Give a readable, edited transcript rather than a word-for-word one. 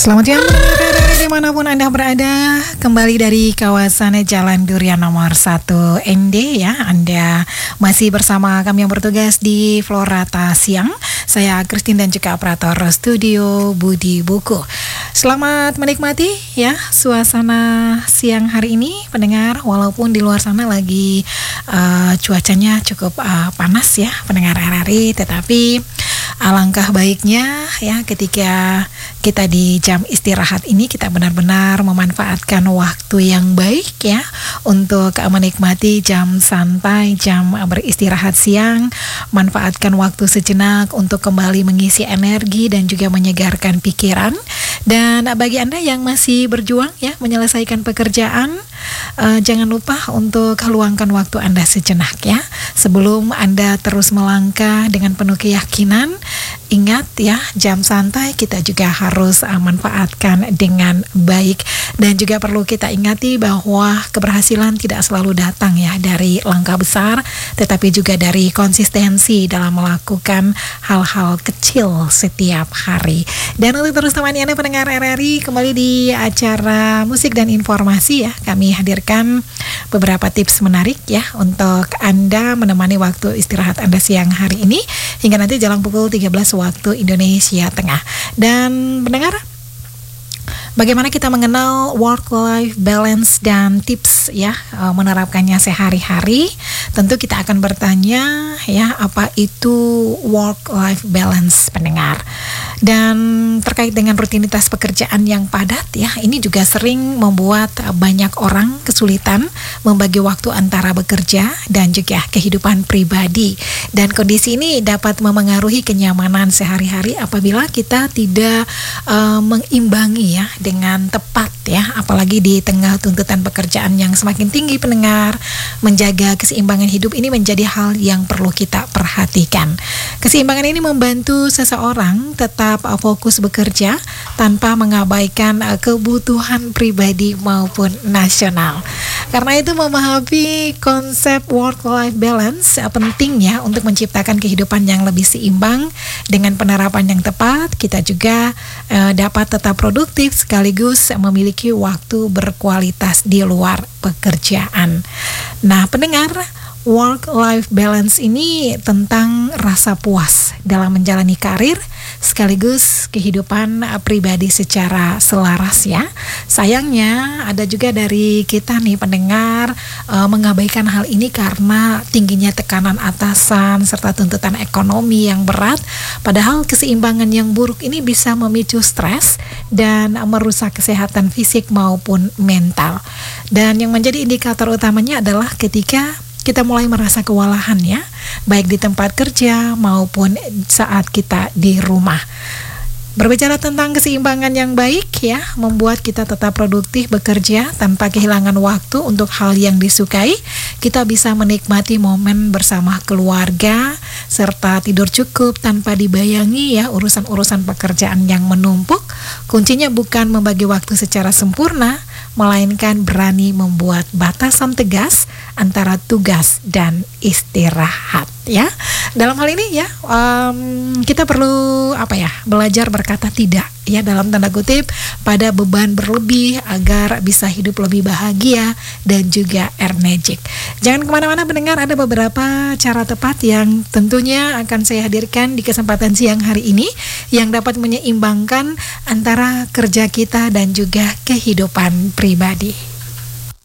Selamat siang dari dimanapun Anda berada. Kembali dari kawasan Jalan Durian nomor 1 ND ya. Anda masih bersama kami yang bertugas di Florata Siang. Saya Christine dan juga operator studio Budi Buku. Selamat menikmati ya suasana siang hari ini pendengar. Walaupun di luar sana lagi cuacanya cukup panas ya pendengar RRI, tetapi alangkah baiknya ya ketika kita di jam istirahat ini kita benar-benar memanfaatkan waktu yang baik ya untuk menikmati jam santai, jam beristirahat siang, manfaatkan waktu sejenak untuk kembali mengisi energi dan juga menyegarkan pikiran. Dan bagi Anda yang masih berjuang ya menyelesaikan pekerjaan, jangan lupa untuk luangkan waktu Anda sejenak ya. Sebelum Anda terus melangkah dengan penuh keyakinan, ingat ya, jam santai kita juga harus manfaatkan dengan baik. Dan juga perlu kita ingati bahwa keberhasilan tidak selalu datang ya dari langkah besar, tetapi juga dari konsistensi dalam melakukan hal-hal kecil setiap hari. Dan untuk terus temani Anda pendengar RRI kembali di acara musik dan informasi ya, kami hadirkan beberapa tips menarik ya untuk Anda menemani waktu istirahat Anda siang hari ini hingga nanti jelang pukul 13 waktu Indonesia Tengah. Dan pendengar, bagaimana kita mengenal work-life balance dan tips ya menerapkannya sehari-hari? Tentu kita akan bertanya ya, apa itu work-life balance pendengar? Dan terkait dengan rutinitas pekerjaan yang padat ya, ini juga sering membuat banyak orang kesulitan membagi waktu antara bekerja dan juga kehidupan pribadi. Dan kondisi ini dapat memengaruhi kenyamanan sehari-hari apabila kita tidak mengimbangi ya dengan tepat ya, apalagi di tengah tuntutan pekerjaan yang semakin tinggi pendengar. Menjaga keseimbangan hidup ini menjadi hal yang perlu kita perhatikan. Keseimbangan ini membantu seseorang tetap fokus bekerja tanpa mengabaikan kebutuhan pribadi maupun nasional. Karena itu memahami konsep work-life balance penting ya untuk menciptakan kehidupan yang lebih seimbang. Dengan penerapan yang tepat, kita juga dapat tetap produktif sekaligus memiliki waktu berkualitas di luar pekerjaan. Nah, pendengar, work-life balance ini tentang rasa puas dalam menjalani karir sekaligus kehidupan pribadi secara selaras ya. Sayangnya ada juga dari kita nih pendengar mengabaikan hal ini karena tingginya tekanan atasan serta tuntutan ekonomi yang berat. Padahal keseimbangan yang buruk ini bisa memicu stres dan merusak kesehatan fisik maupun mental. Dan yang menjadi indikator utamanya adalah ketika kita mulai merasa kewalahan ya, baik di tempat kerja maupun saat kita di rumah. Berbicara tentang keseimbangan yang baik ya, membuat kita tetap produktif bekerja tanpa kehilangan waktu untuk hal yang disukai. Kita bisa menikmati momen bersama keluarga serta tidur cukup tanpa dibayangi ya urusan-urusan pekerjaan yang menumpuk. Kuncinya bukan membagi waktu secara sempurna, melainkan berani membuat batasan tegas antara tugas dan istirahat ya. Dalam hal ini ya kita perlu belajar berkata tidak ya, dalam tanda kutip, pada beban berlebih agar bisa hidup lebih bahagia dan juga energik. Jangan kemana-mana pendengar, ada beberapa cara tepat yang tentunya akan saya hadirkan di kesempatan siang hari ini yang dapat menyeimbangkan antara kerja kita dan juga kehidupan pribadi.